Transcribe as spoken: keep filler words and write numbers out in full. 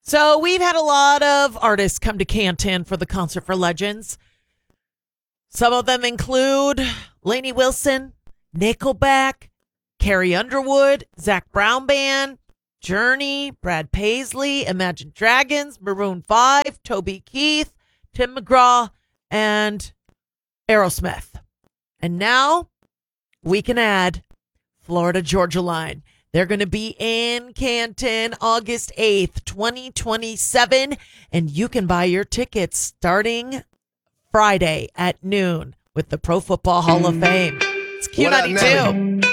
So we've had a lot of artists come to Canton for the Concert for Legends. Some of them include Lainey Wilson, Nickelback, Carrie Underwood, Zach Brown Band, Journey, Brad Paisley, Imagine Dragons, Maroon five, Toby Keith, Tim McGraw, and Aerosmith. And now we can add Florida Georgia Line. They're going to be in Canton August eighth, twenty twenty-seven, and you can buy your tickets starting Friday at noon with the Pro Football Hall of Fame. It's Q ninety-two.